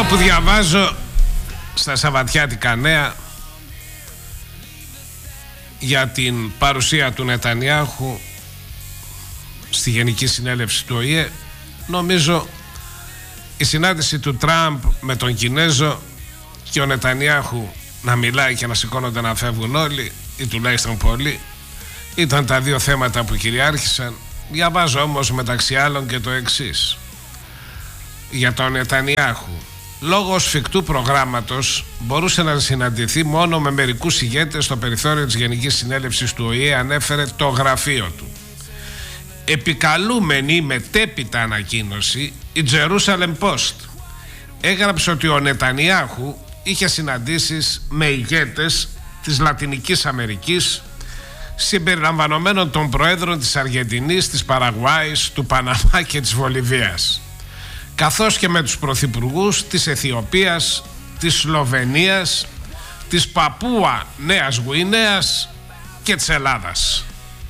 Όπου διαβάζω στα σαββατιάτικα νέα για την παρουσία του Νετανιάχου στη Γενική Συνέλευση του ΟΗΕ, νομίζω η συνάντηση του Τραμπ με τον Κινέζο και ο Νετανιάχου να μιλάει και να σηκώνονται να φεύγουν όλοι ή τουλάχιστον πολλοί ήταν τα δύο θέματα που κυριάρχησαν. Διαβάζω όμως μεταξύ άλλων και το εξής για τον Νετανιάχου. Λόγω σφιχτού προγράμματος μπορούσε να συναντηθεί μόνο με μερικούς ηγέτες στο περιθώριο της Γενικής Συνέλευσης του ΟΗΕ, ανέφερε το γραφείο του. Επικαλούμενη μετέπειτα ανακοίνωση, η Jerusalem Post έγραψε ότι ο Νετανιάχου είχε συναντήσεις με ηγέτες της Λατινικής Αμερικής, συμπεριλαμβανομένων των προέδρων της Αργεντινής, της Παραγουάης, του Παναμά και της Βολιβίας, καθώς και με τους πρωθυπουργούς της Αιθιοπίας, της Σλοβενίας, της Παπούα Νέας Γουινέας και της Ελλάδας.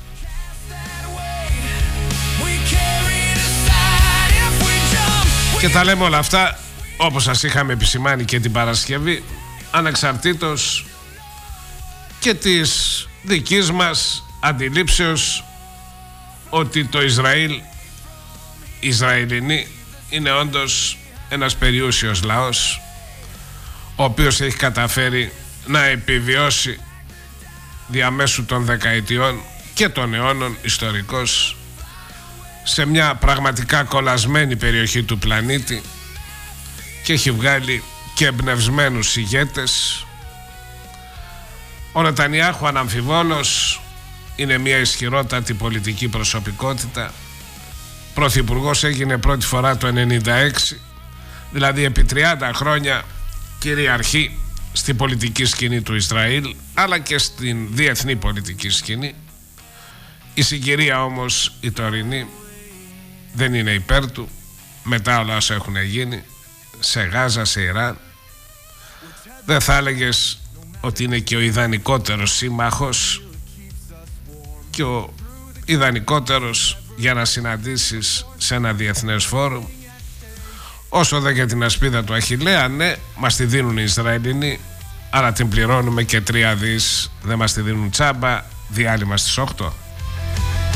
Και τα λέμε όλα αυτά, όπως σας είχαμε επισημάνει και την Παρασκευή, ανεξαρτήτως και της δικής μας αντιλήψεως ότι το Ισραήλ, οι Ισραηλινοί, είναι όντως ένας περιούσιος λαός, ο οποίος έχει καταφέρει να επιβιώσει διαμέσου των δεκαετιών και των αιώνων ιστορικώς σε μια πραγματικά κολλασμένη περιοχή του πλανήτη και έχει βγάλει και εμπνευσμένους ηγέτες. Ο Νετανιάχου αναμφιβόλως είναι μια ισχυρότατη πολιτική προσωπικότητα. Πρωθυπουργός έγινε πρώτη φορά το 1996, δηλαδή επί 30 χρόνια κυριαρχεί στην πολιτική σκηνή του Ισραήλ αλλά και στην διεθνή πολιτική σκηνή. Η συγκυρία όμως η τωρινή δεν είναι υπέρ του μετά όλα όσα έχουν γίνει σε Γάζα, σε Ιράν. Δεν θα έλεγες ότι είναι και ο ιδανικότερος σύμμαχος και ο ιδανικότερος για να συναντήσεις σε ένα διεθνές φόρουμ. Όσο δε για την ασπίδα του Αχιλλέα, ναι, μας τη δίνουν οι Ισραηλινοί, αλλά την πληρώνουμε και 3 δις, δεν μας τη δίνουν τσάμπα, διάλειμμα στις 8.